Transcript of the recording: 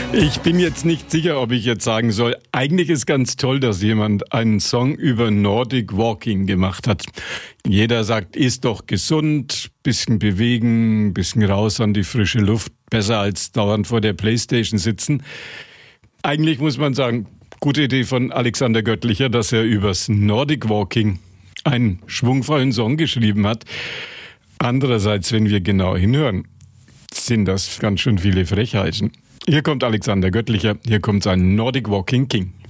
Ich bin jetzt nicht sicher, ob ich jetzt sagen soll, eigentlich ist ganz toll, dass jemand einen Song über Nordic Walking gemacht hat. Jeder sagt, ist doch gesund, bisschen bewegen, bisschen raus an die frische Luft, besser als dauernd vor der Playstation sitzen. Eigentlich muss man sagen, gute Idee von Alexander Göttlicher, dass er übers Nordic Walking einen schwungvollen Song geschrieben hat. Andererseits, wenn wir genau hinhören, sind das ganz schön viele Frechheiten. Hier kommt Alexander Göttlicher, hier kommt sein Nordic Walking King.